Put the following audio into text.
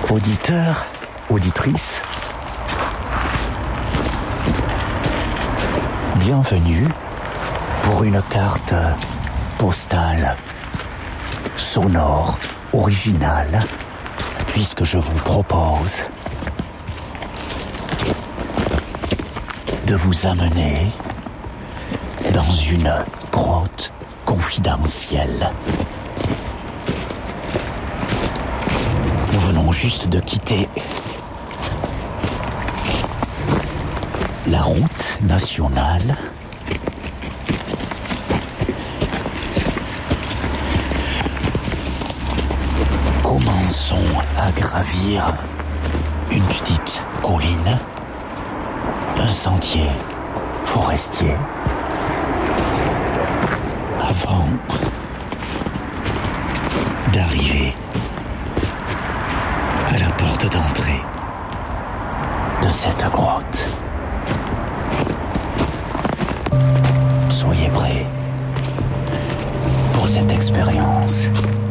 Auditeurs, auditrices, bienvenue pour une carte postale, sonore, originale, puisque je vous propose de vous amener dans une grotte confidentielle. Nous venons juste de quitter la route nationale. Commençons à gravir une petite colline, un sentier forestier, avant d'arriver à la porte d'entrée de cette grotte. Soyez prêts pour cette expérience.